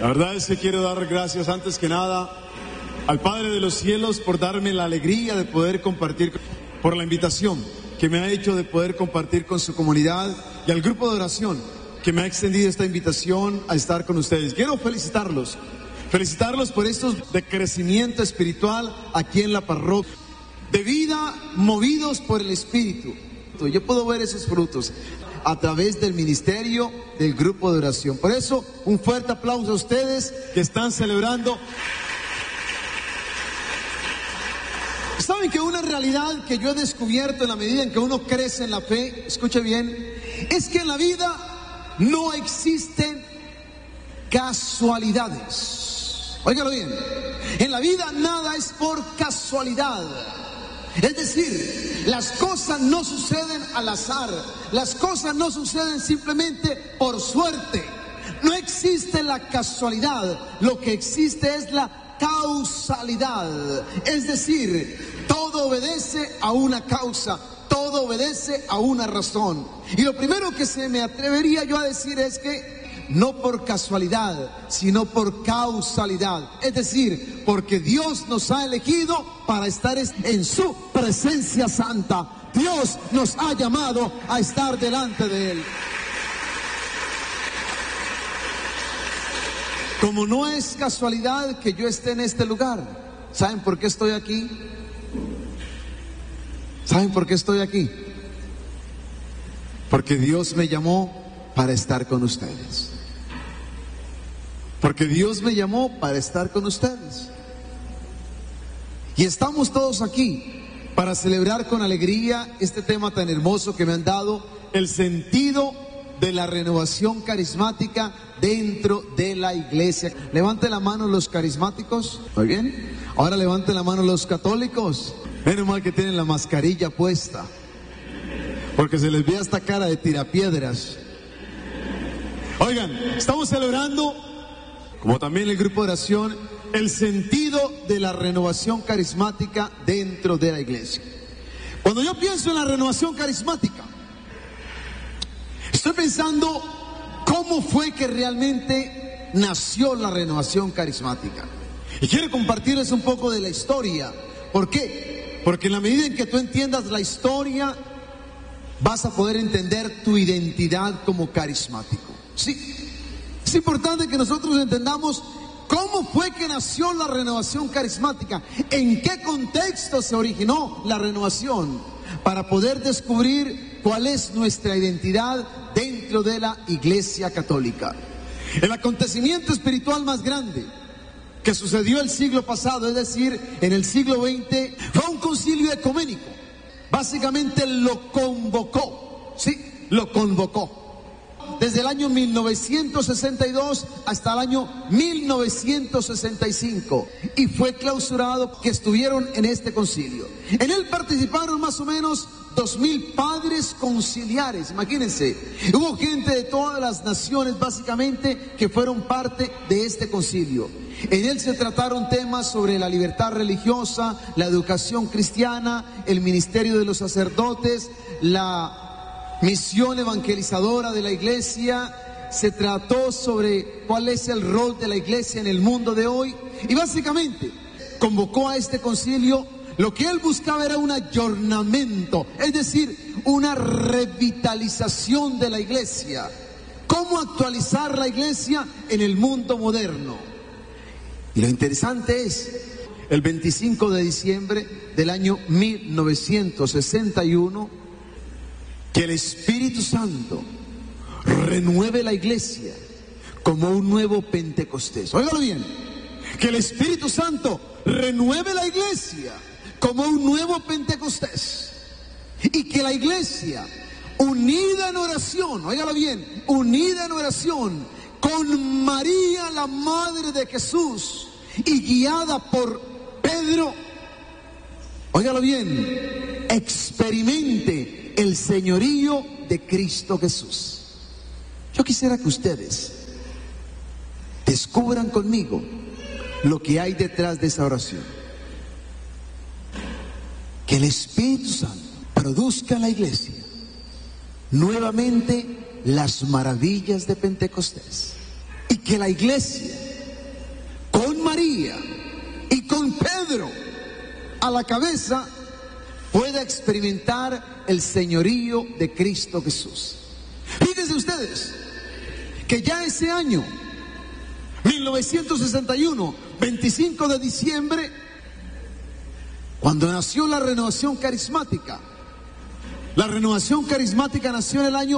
La verdad es que quiero dar gracias antes que nada al Padre de los cielos por darme la alegría de poder compartir, por la invitación que me ha hecho de poder compartir con su comunidad, y al grupo de oración que me ha extendido esta invitación a estar con ustedes. Quiero felicitarlos por estos de crecimiento espiritual aquí en la parroquia, de vida movidos por el Espíritu. Yo puedo ver esos frutos a través del ministerio del grupo de oración. Por eso, un fuerte aplauso a ustedes que están celebrando. ¿Saben que una realidad que yo he descubierto en la medida en que uno crece en la fe, escuche bien, es que en la vida no existen casualidades? Óigalo bien, en la vida nada es por casualidad. Es decir, las cosas no suceden al azar, las cosas no suceden simplemente por suerte. No existe la casualidad, lo que existe es la causalidad. Es decir, todo obedece a una causa, todo obedece a una razón. Y lo primero que se me atrevería yo a decir es que no por casualidad, sino por causalidad. Es decir, porque Dios nos ha elegido para estar en su presencia santa. Dios nos ha llamado a estar delante de Él. Como no es casualidad que yo esté en este lugar, ¿saben por qué estoy aquí? ¿Saben por qué estoy aquí? Porque Dios me llamó para estar con ustedes. Porque Dios me llamó para estar con ustedes. Y estamos todos aquí para celebrar con alegría este tema tan hermoso que me han dado, el sentido de la renovación carismática dentro de la iglesia. Levante la mano los carismáticos. ¿Muy bien? Ahora levante la mano los católicos. Menos mal que tienen la mascarilla puesta, porque se les ve esta cara de tirapiedras. Oigan, estamos celebrando, como también el grupo de oración, el sentido de la renovación carismática dentro de la iglesia. Cuando yo pienso en la renovación carismática, estoy pensando cómo fue que realmente nació la renovación carismática. Y quiero compartirles un poco de la historia. ¿Por qué? Porque en la medida en que tú entiendas la historia, vas a poder entender tu identidad como carismático. Sí. Es importante que nosotros entendamos cómo fue que nació la renovación carismática, en qué contexto se originó la renovación, para poder descubrir cuál es nuestra identidad dentro de la Iglesia Católica. El acontecimiento espiritual más grande que sucedió el siglo pasado, es decir, en el siglo XX, fue un concilio ecuménico. Básicamente lo convocó, sí, lo convocó. Desde el año 1962 hasta el año 1965, y fue clausurado, que estuvieron en este concilio. En él participaron más o menos 2000 padres conciliares, imagínense. Hubo gente de todas las naciones básicamente que fueron parte de este concilio. En él se trataron temas sobre la libertad religiosa, la educación cristiana, el ministerio de los sacerdotes, la misión evangelizadora de la iglesia. Se trató sobre cuál es el rol de la iglesia en el mundo de hoy, y básicamente convocó a este concilio. Lo que él buscaba era un ayornamiento, es decir, una revitalización de la iglesia. ¿Cómo actualizar la iglesia en el mundo moderno? Y lo interesante es, el 25 de diciembre del año 1961, que el Espíritu Santo renueve la iglesia como un nuevo Pentecostés. Óigalo bien, que el Espíritu Santo renueve la iglesia como un nuevo Pentecostés, y que la iglesia, unida en oración, óigalo bien, unida en oración con María, la madre de Jesús, y guiada por Pedro, óigalo bien, experimente el señorío de Cristo Jesús. Yo quisiera que ustedes descubran conmigo lo que hay detrás de esa oración. Que el Espíritu Santo produzca en la iglesia nuevamente las maravillas de Pentecostés, y que la iglesia María y con Pedro a la cabeza pueda experimentar el señorío de Cristo Jesús. Fíjense ustedes que ya ese año 1961, 25 de diciembre, cuando nació la renovación carismática. La renovación carismática nació en el año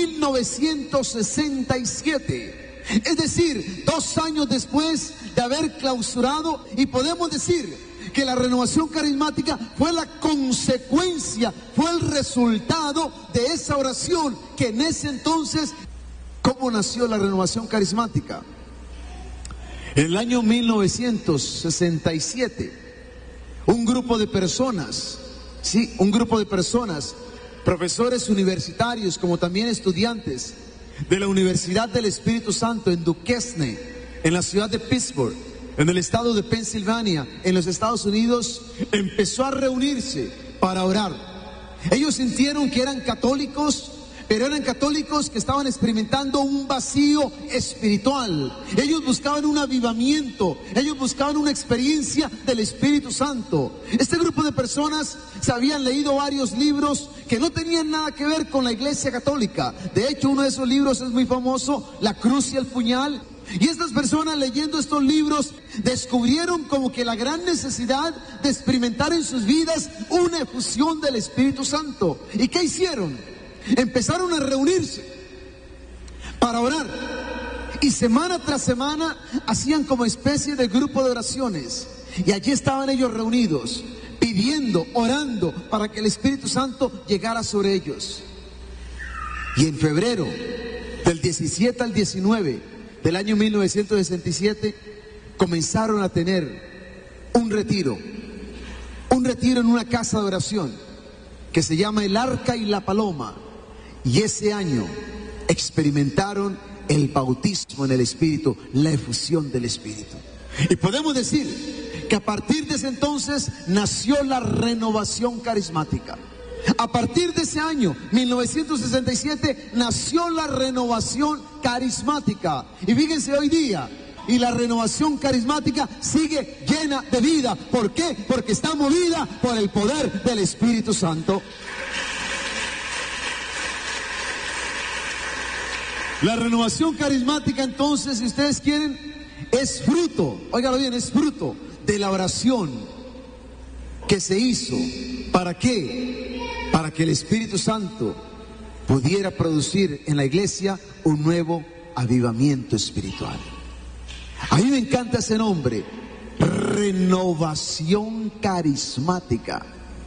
1967. Es decir, 2 años después de haber clausurado, y podemos decir que la renovación carismática fue la consecuencia, fue el resultado de esa oración que en ese entonces. ¿Cómo nació la renovación carismática? En el año 1967, un grupo de personas, profesores universitarios como también estudiantes de la Universidad del Espíritu Santo en Duquesne, en la ciudad de Pittsburgh, en el estado de Pensilvania, en los Estados Unidos, empezó a reunirse para orar. Ellos sintieron que eran católicos, pero eran católicos que estaban experimentando un vacío espiritual. Ellos buscaban un avivamiento, ellos buscaban una experiencia del Espíritu Santo. Este grupo de personas se habían leído varios libros que no tenían nada que ver con la Iglesia Católica. De hecho, uno de esos libros es muy famoso, La Cruz y el Puñal. Y estas personas, leyendo estos libros, descubrieron como que la gran necesidad de experimentar en sus vidas una efusión del Espíritu Santo. ¿Y qué hicieron? Empezaron a reunirse para orar, y semana tras semana hacían como especie de grupo de oraciones, y allí estaban ellos reunidos, pidiendo, orando para que el Espíritu Santo llegara sobre ellos. Y en febrero del 17 al 19 del año 1967 comenzaron a tener un retiro en una casa de oración que se llama El Arca y la Paloma. Y ese año experimentaron el bautismo en el Espíritu, la efusión del Espíritu. Y podemos decir que a partir de ese entonces nació la renovación carismática. A partir de ese año, 1967, nació la renovación carismática. Y fíjense hoy día, y la renovación carismática sigue llena de vida. ¿Por qué? Porque está movida por el poder del Espíritu Santo. La renovación carismática, entonces, si ustedes quieren, es fruto, óigalo bien, es fruto de la oración que se hizo. ¿Para qué? Para que el Espíritu Santo pudiera producir en la iglesia un nuevo avivamiento espiritual. A mí me encanta ese nombre, renovación carismática.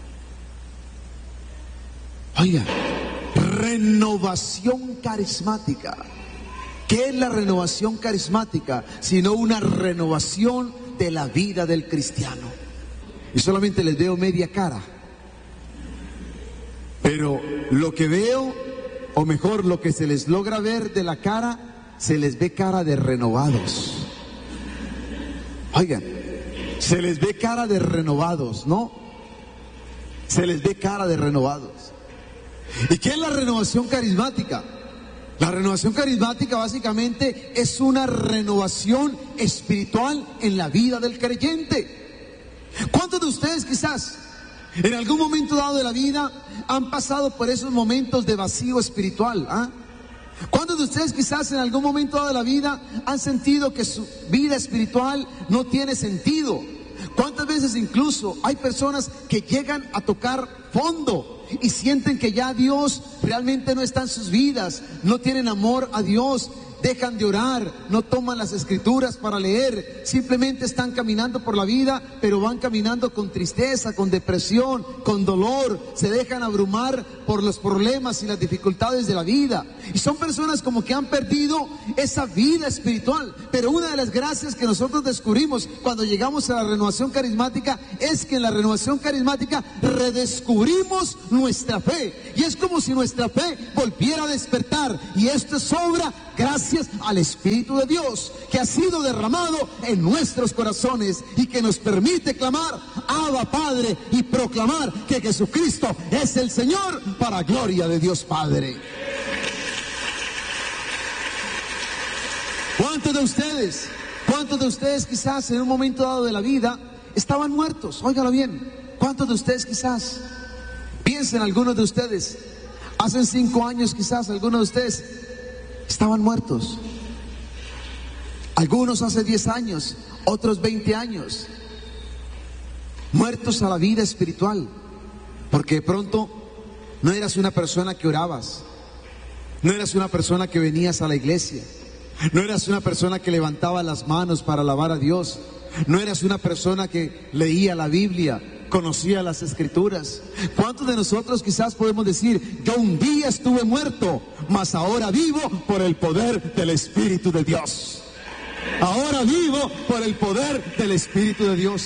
Oiga, renovación carismática. ¿Qué es la renovación carismática? Sino una renovación de la vida del cristiano. Y solamente les veo media cara, pero lo que veo, o mejor, lo que se les logra ver de la cara, se les ve cara de renovados. Oigan, se les ve cara de renovados, ¿no? Se les ve cara de renovados. ¿Y qué es la renovación carismática? La renovación carismática básicamente es una renovación espiritual en la vida del creyente. ¿Cuántos de ustedes quizás en algún momento dado de la vida han pasado por esos momentos de vacío espiritual? ¿Cuántos de ustedes quizás en algún momento dado de la vida han sentido que su vida espiritual no tiene sentido? ¿Cuántas veces incluso hay personas que llegan a tocar fondo y sienten que ya Dios realmente no está en sus vidas, no tienen amor a Dios, dejan de orar, no toman las escrituras para leer, simplemente están caminando por la vida, pero van caminando con tristeza, con depresión, con dolor, se dejan abrumar por los problemas y las dificultades de la vida, y son personas como que han perdido esa vida espiritual. Pero una de las gracias que nosotros descubrimos cuando llegamos a la renovación carismática es que en la renovación carismática redescubrimos nuestra fe, y es como si nuestra fe volviera a despertar, y esto es obra gracias al Espíritu de Dios que ha sido derramado en nuestros corazones y que nos permite clamar Abba Padre y proclamar que Jesucristo es el Señor para gloria de Dios Padre. ¿Cuántos ¿Cuántos de ustedes quizás en un momento dado de la vida estaban muertos? Óigalo bien. ¿Cuántos de ustedes quizás? Piensen algunos de ustedes. Hace 5 años quizás algunos de ustedes estaban muertos. Algunos hace 10 años, otros 20 años. Muertos a la vida espiritual. Porque de pronto no eras una persona que orabas. No eras una persona que venías a la iglesia. No eras una persona que levantaba las manos para alabar a Dios. No eras una persona que leía la Biblia, conocía las Escrituras. ¿Cuántos de nosotros quizás podemos decir, yo un día estuve muerto, mas ahora vivo por el poder del Espíritu de Dios? Ahora vivo por el poder del Espíritu de Dios.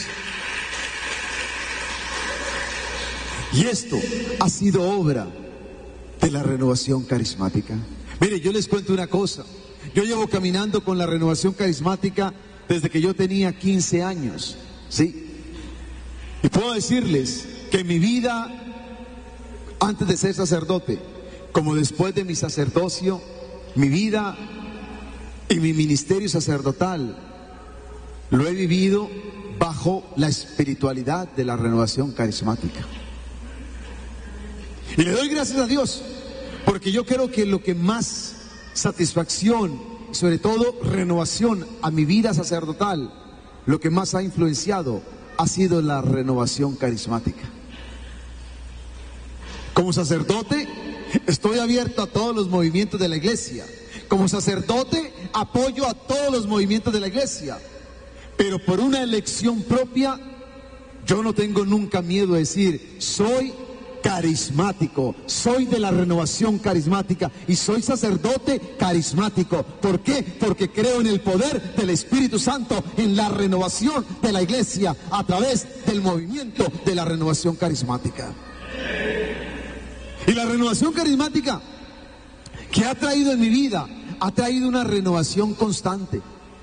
Y esto ha sido obra de la renovación carismática. Mire, yo les cuento una cosa. Yo llevo caminando con la renovación carismática desde que yo tenía 15 años, ¿sí? Y puedo decirles que en mi vida, antes de ser sacerdote, como después de mi sacerdocio, mi vida y mi ministerio sacerdotal, lo he vivido bajo la espiritualidad de la renovación carismática. Y le doy gracias a Dios, porque yo creo que lo que más satisfacción, sobre todo renovación a mi vida sacerdotal, lo que más ha influenciado ha sido la renovación carismática. Como sacerdote, estoy abierto a todos los movimientos de la iglesia. Como sacerdote, apoyo a todos los movimientos de la iglesia. Pero por una elección propia, yo no tengo nunca miedo de decir, soy carismático, soy de la renovación carismática y soy sacerdote carismático. ¿Por qué? Porque creo en el poder del Espíritu Santo, en la renovación de la iglesia a través del movimiento de la renovación carismática. Y la renovación carismática que ha traído en mi vida, ha traído una renovación constante,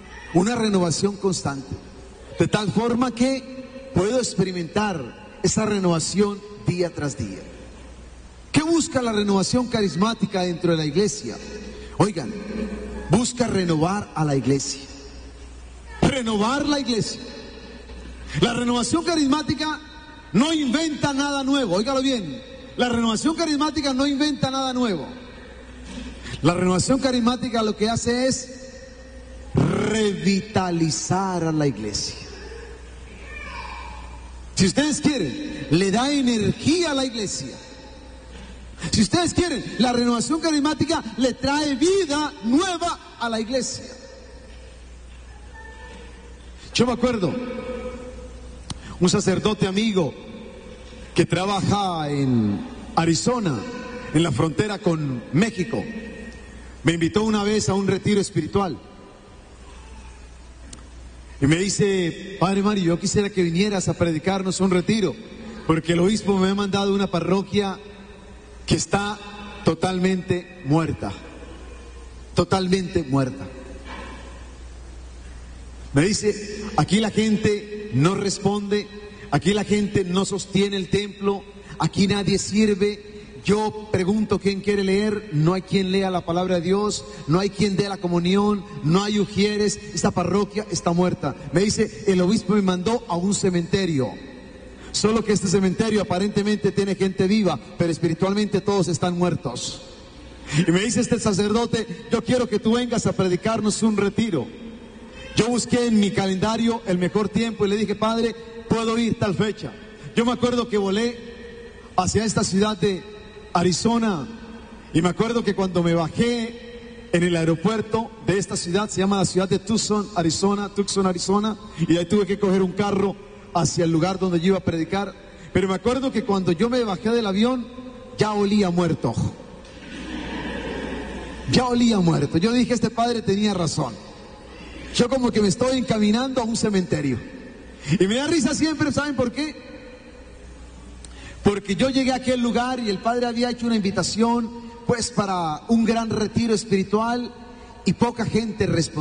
de tal forma que puedo experimentar esa renovación día tras día. ¿Qué busca la renovación carismática dentro de la iglesia? Oigan, busca renovar a la iglesia. Renovar la iglesia. La renovación carismática no inventa nada nuevo, óigalo bien. La renovación carismática no inventa nada nuevo. La renovación carismática lo que hace es revitalizar a la iglesia. Si ustedes quieren, le da energía a la iglesia. Si ustedes quieren, la renovación carismática le trae vida nueva a la iglesia. Yo me acuerdo, un sacerdote amigo que trabaja en Arizona, en la frontera con México, me invitó una vez a un retiro espiritual. Y me dice, Padre Mario, yo quisiera que vinieras a predicarnos un retiro, porque el obispo me ha mandado una parroquia que está totalmente muerta. Totalmente muerta. Me dice, aquí la gente no responde, aquí la gente no sostiene el templo, aquí nadie sirve. Yo pregunto quién quiere leer, no hay quien lea la palabra de Dios, no hay quien dé la comunión, no hay ujieres, esta parroquia está muerta. Me dice, el obispo me mandó a un cementerio, solo que este cementerio aparentemente tiene gente viva, pero espiritualmente todos están muertos. Y me dice este sacerdote, yo quiero que tú vengas a predicarnos un retiro. Yo busqué en mi calendario el mejor tiempo y le dije, Padre, puedo ir tal fecha. Yo me acuerdo que volé hacia esta ciudad de Arizona, y me acuerdo que cuando me bajé en el aeropuerto de esta ciudad, se llama la ciudad de Tucson, Arizona, y ahí tuve que coger un carro hacia el lugar donde yo iba a predicar. Pero me acuerdo que cuando yo me bajé del avión, ya olía muerto. Ya olía muerto. Yo dije, este padre tenía razón. Yo como que me estoy encaminando a un cementerio. Y me da risa siempre, ¿saben por qué? Porque yo llegué a aquel lugar y el padre había hecho una invitación pues para un gran retiro espiritual y poca gente respondió.